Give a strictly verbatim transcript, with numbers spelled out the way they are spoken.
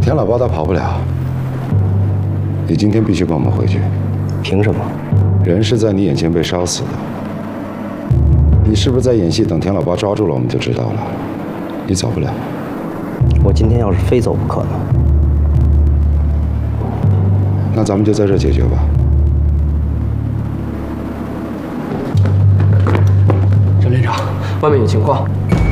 田老包他跑不了，你今天必须跟我们回去。 凭什么？ 人是在你眼前被烧死的，你是不是在演戏？等田老包抓住了，我们就知道了。你走不了。 我今天要是非走不可呢？ 那咱们就在这解决吧。 陈连长，外面有情况。